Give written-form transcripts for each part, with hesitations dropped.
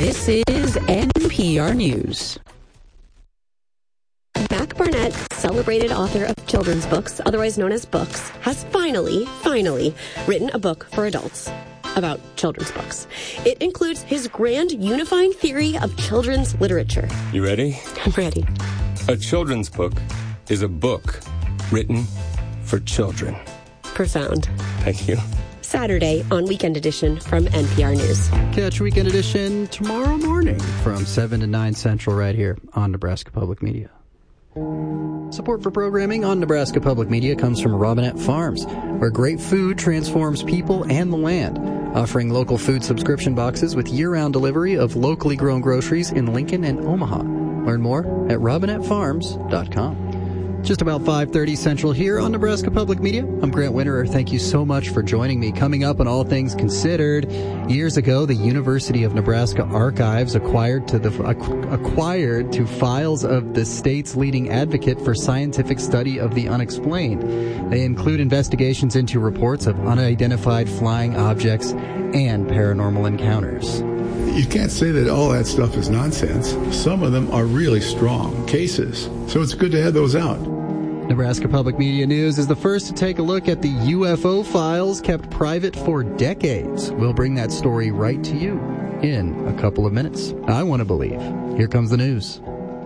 This is NPR News. Mac Barnett, celebrated author of children's books, otherwise known as books, has finally written a book for adults about children's books. It includes his grand unifying theory of children's literature. You ready? I'm ready. A children's book is a book written for children. Profound. Thank you. Saturday on Weekend Edition from NPR News. Catch Weekend Edition tomorrow morning from 7 to 9 Central right here on Nebraska Public Media. Support for programming on Nebraska Public Media comes from Robinette Farms, where great food transforms people and the land. Offering local food subscription boxes with year-round delivery of locally grown groceries in Lincoln and Omaha. Learn more at robinettefarms.com. Just about 5:30 Central here on Nebraska Public Media. I'm Grant Winterer. Thank you so much for joining me. Coming up on All Things Considered, years ago, the University of Nebraska Archives acquired to files of the state's leading advocate for scientific study of the unexplained. They include investigations into reports of unidentified flying objects and paranormal encounters. You can't say that all that stuff is nonsense. Some of them are really strong cases, so it's good to have those out. Nebraska Public Media News is the first to take a look at the UFO files kept private for decades. We'll bring that story right to you in a couple of minutes. I want to believe. Here comes the news.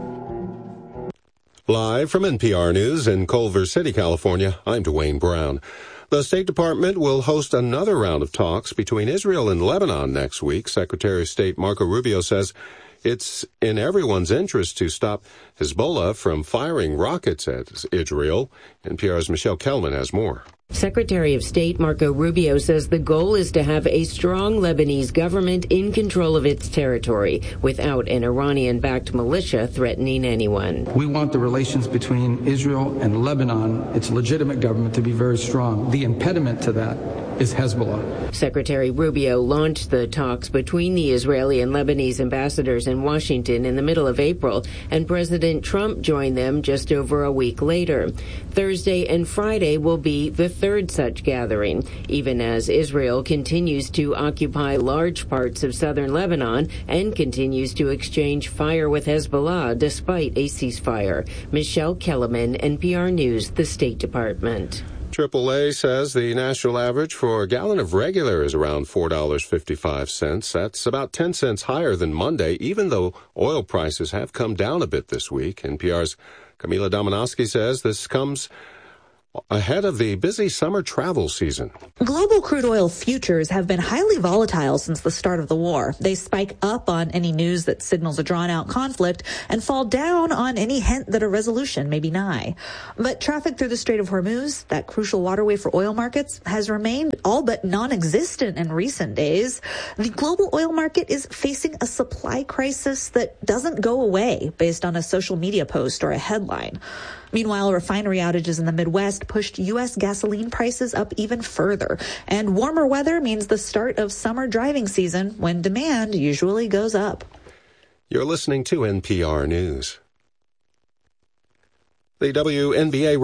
Live from NPR News in Culver City, California, I'm Dwayne Brown. The State Department will host another round of talks between Israel and Lebanon next week. Secretary of State Marco Rubio says it's in everyone's interest to stop Hezbollah from firing rockets at Israel. NPR's Michelle Kelman has more. Secretary of State Marco Rubio says the goal is to have a strong Lebanese government in control of its territory without an Iranian-backed militia threatening anyone. We want the relations between Israel and Lebanon, its legitimate government, to be very strong. The impediment to that is Hezbollah. Secretary Rubio launched the talks between the Israeli and Lebanese ambassadors in Washington in the middle of April, and President Trump joined them just over a week later. Thursday and Friday will be the third such gathering, even as Israel continues to occupy large parts of southern Lebanon and continues to exchange fire with Hezbollah despite a ceasefire. Michelle Kellerman, NPR News, the State Department. AAA says the national average for a gallon of regular is around $4.55. That's about 10 cents higher than Monday, even though oil prices have come down a bit this week. NPR's Camila Dominowski says this comes ahead of the busy summer travel season. Global crude oil futures have been highly volatile since the start of the war. They spike up on any news that signals a drawn-out conflict and fall down on any hint that a resolution may be nigh. But traffic through the Strait of Hormuz, that crucial waterway for oil markets, has remained all but non-existent in recent days. The global oil market is facing a supply crisis that doesn't go away based on a social media post or a headline. Meanwhile, refinery outages in the Midwest pushed U.S. gasoline prices up even further. And warmer weather means the start of summer driving season when demand usually goes up. You're listening to NPR News. The WNBA